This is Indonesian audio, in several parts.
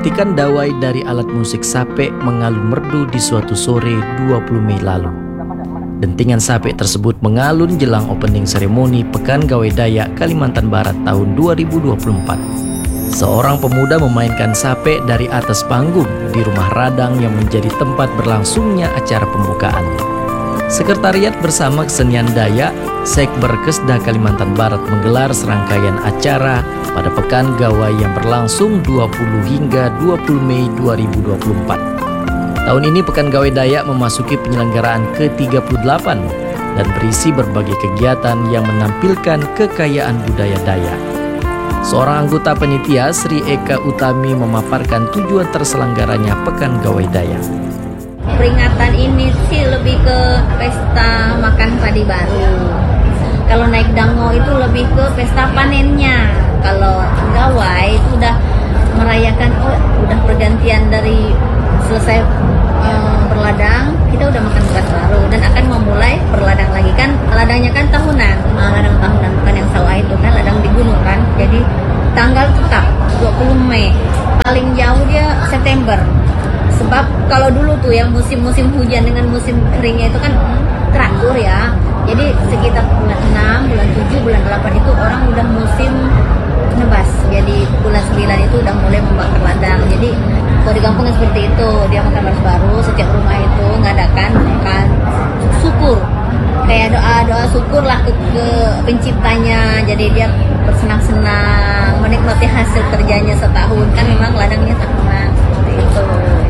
Detikan dawai dari alat musik sape mengalun merdu di suatu sore 20 Mei lalu. Dentingan sape tersebut mengalun jelang opening seremoni Pekan Gawai Dayak Kalimantan Barat tahun 2024. Seorang pemuda memainkan sape dari atas panggung di rumah Radang yang menjadi tempat berlangsungnya acara pembukaan. Sekretariat bersama Kesenian Dayak, Sekber Kesda Kalimantan Barat menggelar serangkaian acara pada Pekan Gawai yang berlangsung 20 hingga 20 Mei 2024. Tahun ini Pekan Gawai Dayak memasuki penyelenggaraan ke-38 dan berisi berbagai kegiatan yang menampilkan kekayaan budaya Dayak. Seorang anggota panitia, Sri Eka Utami, memaparkan tujuan terselenggaranya Pekan Gawai Dayak. Peringatan ini sih lebih ke pesta makan padi baru. Kalau naik dango itu lebih ke pesta panennya. Kalau gawai itu udah merayakan, udah pergantian dari selesai berladang, kita udah makan beras baru dan akan memulai berladang lagi kan. Ladangnya kan tahunan, ladang tahunan bukan yang sawah itu kan, ladang di gunung kan. Jadi tanggal tetap 20 Mei. Paling jauh dia September. Sebab kalau dulu tuh yang musim-musim hujan dengan musim keringnya itu kan teratur ya. Jadi sekitar bulan 6, bulan 7, bulan 8 itu orang udah musim nebas. Jadi bulan 9 itu udah mulai membakar ladang. Jadi kalau di kampung seperti itu, dia makan beras baru, setiap rumah itu ngadakan makan syukur. Kayak doa syukur lah ke penciptanya. Jadi dia bersenang-senang, menikmati hasil kerjanya setahun. Kan memang ladangnya tahunan seperti itu.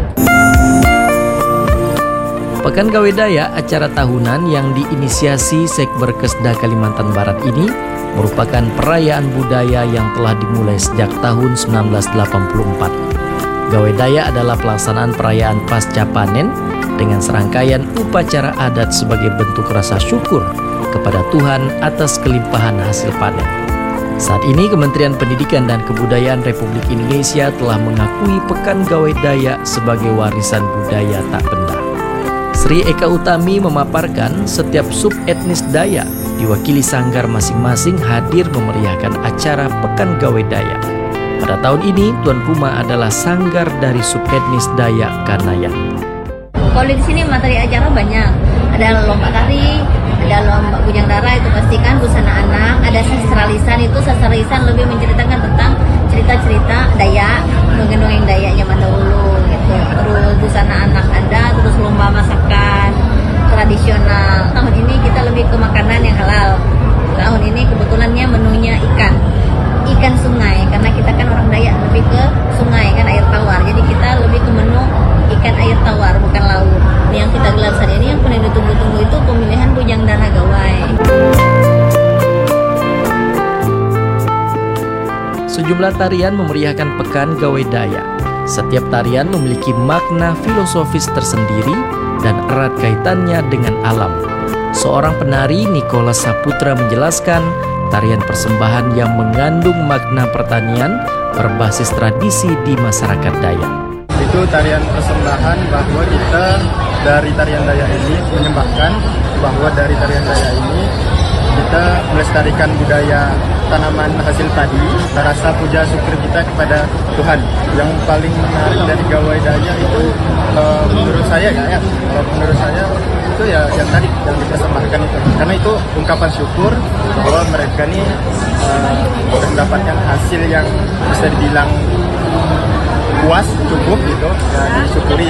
Pekan Gawai Dayak, acara tahunan yang diinisiasi Sekber Kesda Kalimantan Barat ini merupakan perayaan budaya yang telah dimulai sejak tahun 1984. Gawai Dayak adalah pelaksanaan perayaan pasca panen dengan serangkaian upacara adat sebagai bentuk rasa syukur kepada Tuhan atas kelimpahan hasil panen. Saat ini Kementerian Pendidikan dan Kebudayaan Republik Indonesia telah mengakui Pekan Gawai Dayak sebagai warisan budaya tak benda. Sri Eka Utami memaparkan setiap sub-etnis Dayak diwakili sanggar masing-masing hadir memeriahkan acara Pekan Gawai Dayak. Pada tahun ini, tuan rumah adalah sanggar dari sub-etnis Dayak Kanayan. Kalau di sini materi acara banyak. Ada lomba tari, ada lomba bujang dara, itu pastikan busana anak, ada sastralisan, itu sastralisan lebih menceritakan tentang cerita-cerita Dayak, dongeng-dongeng Dayak zaman dahulu gitu. Terus busana anak ada, terus lomba masakan tradisional. Tahun ini kita lebih ke makanan yang halal. Tahun ini kebetulannya menunya ikan sungai, karena kita kan orang Dayak lebih ke sungai kan, air tawar. Jadi kita lebih ke menu ikan air tawar, bukan laut. Yang kita gelar saat ini yang paling ditunggu-tunggu itu pemilihan bujang dara gawai. Sejumlah tarian memeriahkan Pekan Gawai Dayak. Setiap tarian memiliki makna filosofis tersendiri dan erat kaitannya dengan alam. Seorang penari, Nicholas Saputra, menjelaskan tarian persembahan yang mengandung makna pertanian berbasis tradisi di masyarakat Dayak. Itu tarian persembahan bahwa kita dari tarian Dayak ini menyembahkan bahwa dari tarian Dayak ini kita melestarikan budaya tanaman hasil padi, rasa puja syukur kita kepada Tuhan. Yang paling menarik dari Gawai Dayak itu menurut saya itu ya yang tadi yang dipersembahkan itu, karena itu ungkapan syukur bahwa mereka ini mendapatkan hasil yang bisa dibilang puas, cukup gitu, ya disyukuri.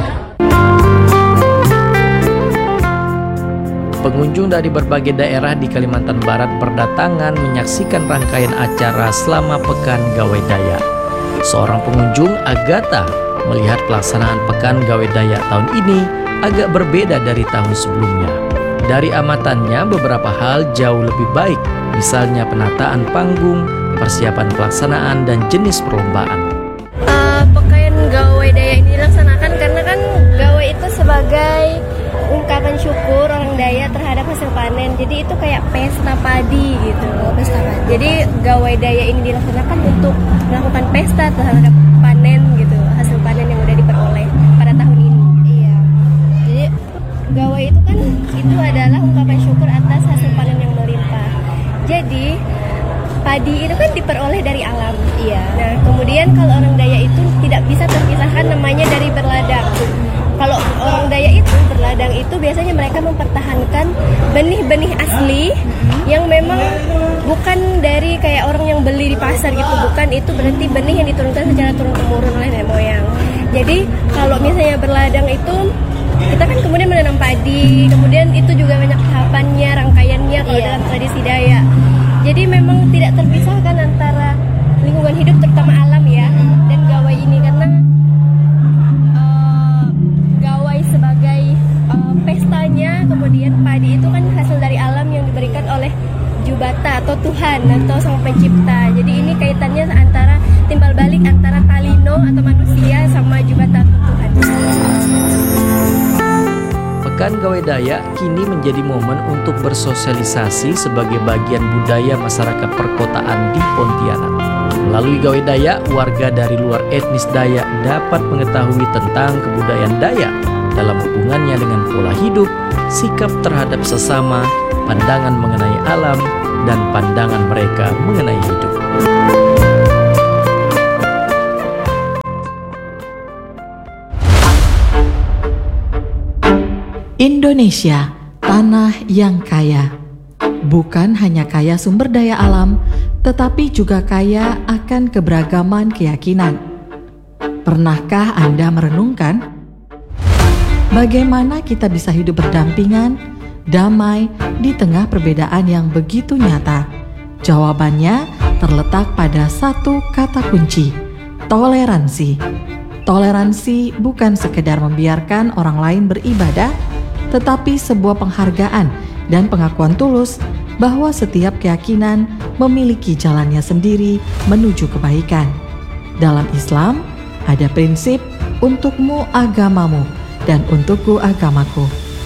Pengunjung dari berbagai daerah di Kalimantan Barat berdatangan menyaksikan rangkaian acara selama Pekan Gawai Dayak. Seorang pengunjung, Agatha, melihat pelaksanaan Pekan Gawai Dayak tahun ini agak berbeda dari tahun sebelumnya. Dari amatannya, beberapa hal jauh lebih baik, misalnya penataan panggung, persiapan pelaksanaan, dan jenis perlombaan. Pekan Gawai Dayak ini dilaksanakan karena kan gawai itu sebagai ungkapan syukur orang Dayak terhadap hasil panen. Jadi itu kayak pesta padi gitu. Pesta padi. Jadi Gawai Dayak ini dilaksanakan untuk melakukan pesta terhadap panen gitu, hasil panen yang udah diperoleh pada tahun ini. Iya. Jadi gawai itu kan itu adalah ungkapan syukur atas hasil panen yang melimpah. Jadi padi itu kan diperoleh dari alam. Iya. Nah, kemudian kalau orang Dayak itu tidak bisa terpisahkan namanya dari berladang. Kalau orang Dayak itu berladang itu biasanya mereka mempertahankan benih-benih asli yang memang bukan dari kayak orang yang beli di pasar gitu, bukan, itu berarti benih yang diturunkan secara turun-temurun oleh nenek moyang. Jadi kalau misalnya berladang itu kita kan kemudian menanam padi, kemudian itu juga banyak tahapannya, rangkaiannya kalau dalam tradisi Dayak. Jadi memang tidak terpisahkan antara lingkungan hidup terutama alam ya dan gawai ini, karena gawai sebagai pestanya, kemudian padi itu kan hasil dari alam yang diberikan oleh Jubata atau Tuhan atau Sang Pencipta. Jadi ini kaitannya antara timbal balik antara Talino atau manusia sama Jubata atau Tuhan. Pekan Gawai Dayak kini menjadi momen untuk bersosialisasi sebagai bagian budaya masyarakat perkotaan di Pontianak. Melalui Gawai Dayak, warga dari luar etnis Dayak dapat mengetahui tentang kebudayaan Dayak dalam hubungannya dengan pola hidup, sikap terhadap sesama, pandangan mengenai alam, dan pandangan mereka mengenai hidup. Indonesia, tanah yang kaya. Bukan hanya kaya sumber daya alam, tetapi juga kaya akan keberagaman keyakinan. Pernahkah Anda merenungkan bagaimana kita bisa hidup berdampingan, damai di tengah perbedaan yang begitu nyata? Jawabannya terletak pada satu kata kunci: toleransi. Toleransi bukan sekedar membiarkan orang lain beribadah, tetapi sebuah penghargaan dan pengakuan tulus bahwa setiap keyakinan memiliki jalannya sendiri menuju kebaikan. Dalam Islam, ada prinsip untukmu agamamu dan untukku agamaku.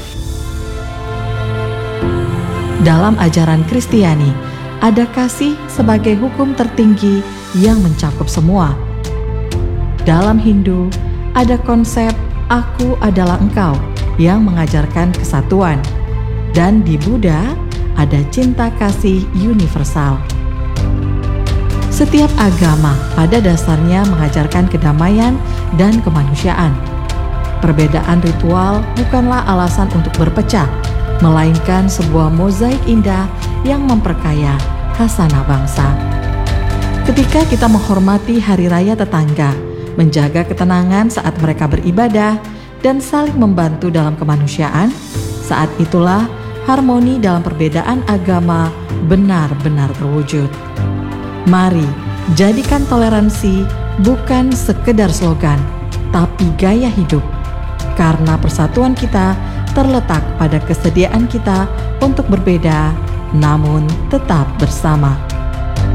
Dalam ajaran Kristiani, ada kasih sebagai hukum tertinggi yang mencakup semua. Dalam Hindu, ada konsep aku adalah engkau yang mengajarkan kesatuan. Dan di Buddha, ada cinta kasih universal. Setiap agama pada dasarnya mengajarkan kedamaian dan kemanusiaan. Perbedaan ritual bukanlah alasan untuk berpecah, melainkan sebuah mozaik indah yang memperkaya khasanah bangsa. Ketika kita menghormati hari raya tetangga, menjaga ketenangan saat mereka beribadah, dan saling membantu dalam kemanusiaan, saat itulah harmoni dalam perbedaan agama benar-benar terwujud. Mari jadikan toleransi bukan sekedar slogan, tapi gaya hidup. Karena persatuan kita terletak pada kesediaan kita untuk berbeda, namun tetap bersama.